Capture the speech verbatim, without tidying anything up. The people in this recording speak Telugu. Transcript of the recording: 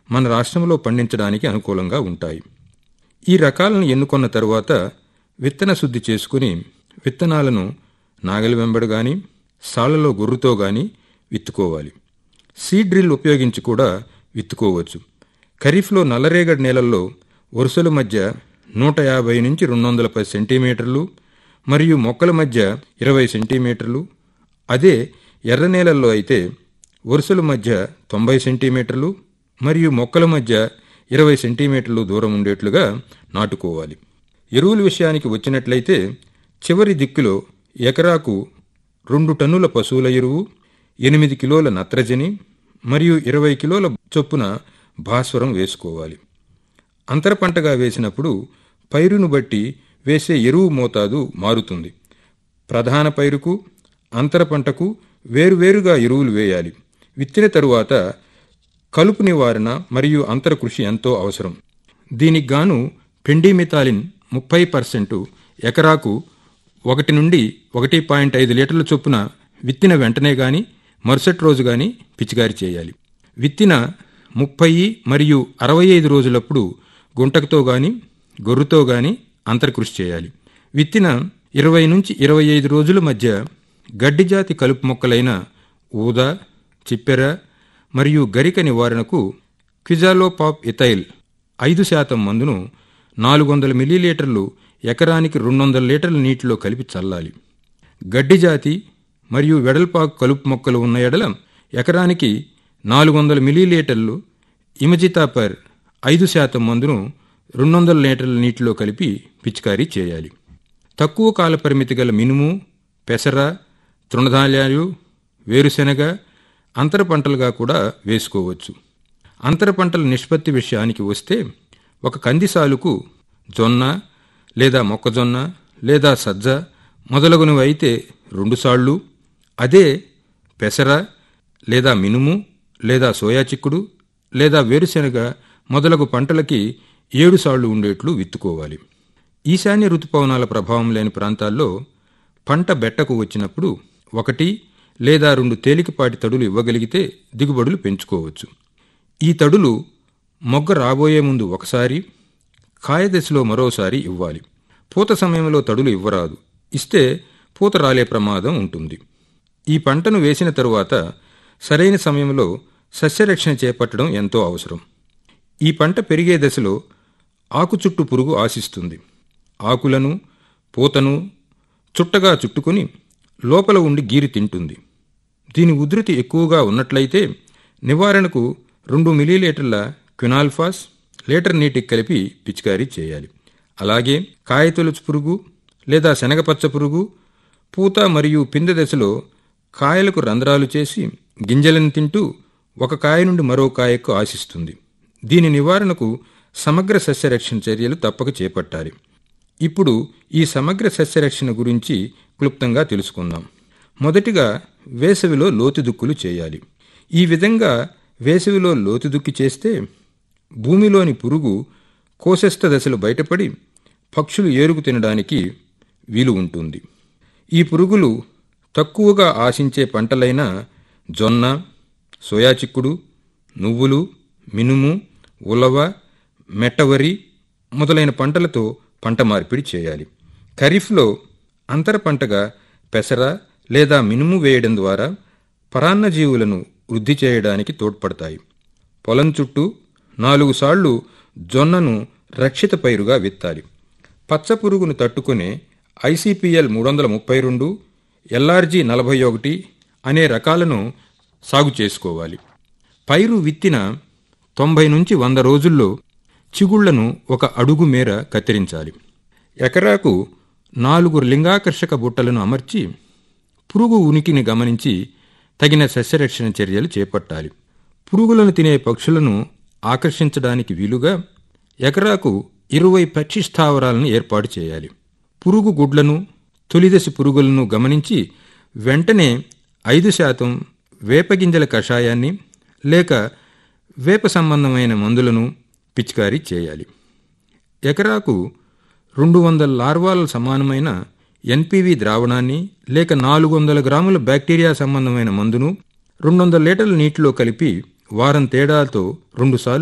మన రాష్ట్రంలో పండించడానికి అనుకూలంగా ఉంటాయి. ఈ రకాలను ఎన్నుకొన్న తరువాత విత్తన శుద్ధి చేసుకుని విత్తనాలను నాగలి వెంబడి గాని సాళ్లలో గొర్రుతో గాని విత్తుకోవాలి. సీడ్ డ్రిల్ ఉపయోగించి కూడా విత్తుకోవచ్చు. ఖరీఫ్లో నల్లరేగడి నేలల్లో వరుసల మధ్య నూట యాభై నుంచి రెండు వందల పది సెంటీమీటర్లు మరియు మొక్కల మధ్య ఇరవై సెంటీమీటర్లు, అదే ఎర్ర నేలల్లో అయితే వరుసల మధ్య తొంభై సెంటీమీటర్లు మరియు మొక్కల మధ్య ఇరవై సెంటీమీటర్లు దూరం ఉండేట్లుగా నాటుకోవాలి. ఎరువుల విషయానికి వచ్చినట్లయితే చివరి దిక్కులో ఎకరాకు రెండు టన్నుల పశువుల ఎరువు, ఎనిమిది కిలోల నత్రజని మరియు ఇరవై కిలోల చొప్పున భాస్వరం వేసుకోవాలి. అంతర పంటగా వేసినప్పుడు పైరును బట్టి వేసే ఎరువు మోతాదు మారుతుంది. ప్రధాన పైరుకు అంతర పంటకు వేరువేరుగా ఎరువులు వేయాలి. విత్తిన తరువాత కలుపు నివారణ మరియు అంతర కృషి ఎంతో అవసరం. దీనికి గాను పెండిమిథాలిన్ ముప్పై పర్సెంటు ఎకరాకు ఒకటి నుండి ఒకటి పాయింట్ ఐదు లీటర్ల చొప్పున విత్తిన వెంటనే గాని మరుసటి రోజు గాని పిచికారి చేయాలి. విత్తిన ముప్పై మరియు అరవై ఐదు రోజులప్పుడు గుంటకతో గాని గొర్రుతో గాని అంతర్కృషి చేయాలి. విత్తిన ఇరవై నుంచి ఇరవై ఐదు రోజుల మధ్య గడ్డి జాతి కలుపు మొక్కలైన ఊద, చిప్పెర మరియు గరిక నివారణకు క్విజాలోపాప్ ఇథైల్ ఐదు శాతం మందును నాలుగు వందల మిల్లీలీటర్లు ఎకరానికి రెండు వందల లీటర్ల నీటిలో కలిపి చల్లాలి. గడ్డి జాతి మరియు వెడల్పాకు కలుపు మొక్కలు ఉన్న ఎడల ఎకరానికి నాలుగు వందల మిల్లీలీటర్లు ఇమజితాపర్ ఐదు శాతం మందును రెండు వందల లీటర్ల నీటిలో కలిపి పిచికారీ చేయాలి. తక్కువ కాల పరిమితి గల మినుము, పెసర, తృణధాన్యాలు, వేరుశెనగ అంతర పంటలుగా కూడా వేసుకోవచ్చు. అంతర పంటల నిష్పత్తి విషయానికి వస్తే ఒక కంది సాలుకు జొన్న లేదా మొక్కజొన్న లేదా సజ్జ మొదలగునవి అయితే రెండు సాళ్లు, అదే పెసర లేదా మినుము లేదా సోయా చిక్కుడు లేదా వేరుశెనగ మొదలగు పంటలకి ఏడు సాళ్లు ఉండేట్లు విత్తుకోవాలి. ఈశాన్య ఋతుపవనాల ప్రభావం లేని ప్రాంతాల్లో పంట బెట్టకు వచ్చినప్పుడు ఒకటి లేదా రెండు తేలికపాటి తడులు ఇవ్వగలిగితే దిగుబడులు పెంచుకోవచ్చు. ఈ తడులు మొగ్గ రాబోయే ముందు ఒకసారి, కాయ దశలో మరోసారి ఇవ్వాలి. పూత సమయంలో తడులు ఇవ్వరాదు. ఇస్తే పూత రాలే ప్రమాదం ఉంటుంది. ఈ పంటను వేసిన తరువాత సరైన సమయంలో సస్యరక్షణ చేపట్టడం ఎంతో అవసరం. ఈ పంట పెరిగే దశలో ఆకు చుట్టు పురుగు ఆశిస్తుంది. ఆకులను, పూతను చుట్టగా చుట్టుకుని లోపల ఉండి గీరి తింటుంది. దీని ఉధృతి ఎక్కువగా ఉన్నట్లయితే నివారణకు రెండు మిల్లీలీటర్ల క్వినాల్ఫాస్ లీటర్ నీటికి కలిపి పిచికారీ చేయాలి. అలాగే కాయతొలుచు పురుగు లేదా శనగపచ్చ పురుగు పూత మరియు పిందె దశలో కాయలకు రంధ్రాలు చేసి గింజలను తింటూ ఒక కాయ నుండి మరో కాయకు ఆశిస్తుంది. దీని నివారణకు సమగ్ర సస్యరక్షణ చర్యలు తప్పక చేపట్టాలి. ఇప్పుడు ఈ సమగ్ర సస్యరక్షణ గురించి క్లుప్తంగా తెలుసుకుందాం. మొదటిగా వేసవిలో లోతుదుక్కులు చేయాలి. ఈ విధంగా వేసవిలో లోతుదుక్కి చేస్తే భూమిలోని పురుగు కోశస్థ దశలు బయటపడి పక్షులు ఏరుకు తినడానికి వీలు ఉంటుంది. ఈ పురుగులు తక్కువగా ఆశించే పంటలైన జొన్న, సోయా చిక్కుడు, నువ్వులు, మినుము, ఉలవ, మెట్టవరి మొదలైన పంటలతో పంట మార్పిడి చేయాలి. ఖరీఫ్లో అంతర పంటగా పెసర లేదా మినుము వేయడం ద్వారా పరాన్నజీవులను వృద్ధి చేయడానికి తోడ్పడతాయి. పొలం చుట్టూ నాలుగు సాళ్లు జొన్నను రక్షిత పైరుగా విత్తాలి. పచ్చ పురుగును తట్టుకునే ఐసీపీఎల్ మూడు వందల ముప్పై రెండు, ఎల్ఆర్జీ నలభై ఒకటి అనే రకాలను సాగు చేసుకోవాలి. పైరు విత్తిన తొంభై నుంచి వంద రోజుల్లో చిగుళ్లను ఒక అడుగు మేర కత్తిరించాలి. ఎకరాకు నాలుగు లింగాకర్షక బుట్టలను అమర్చి పురుగు ఉనికిని గమనించి తగిన సస్యరక్షణ చర్యలు చేపట్టాలి. పురుగులను తినే పక్షులను ఆకర్షించడానికి వీలుగా ఎకరాకు ఇరవై పక్షి స్థావరాలను ఏర్పాటు చేయాలి. పురుగు గుడ్లను, తొలిదశ పురుగులను గమనించి వెంటనే ఐదు శాతం వేపగింజల కషాయాన్ని లేక వేప సంబంధమైన మందులను పిచికారీ చేయాలి. ఎకరాకు రెండు వందల లార్వాల సమానమైన ఎన్పివి ద్రావణాన్ని లేక నాలుగు వందల గ్రాముల బ్యాక్టీరియా సంబంధమైన మందును రెండు వందల లీటర్ల నీటిలో కలిపి వారం తేడాతో రెండుసార్లు